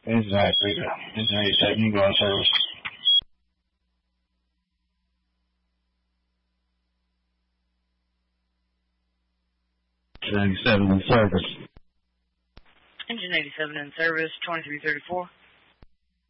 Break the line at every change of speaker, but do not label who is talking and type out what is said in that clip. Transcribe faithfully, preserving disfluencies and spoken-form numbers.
Exactly. Engine eighty-seven, you go on service. Engine eighty-seven in service.
Engine eighty-seven in service, twenty-three thirty-four.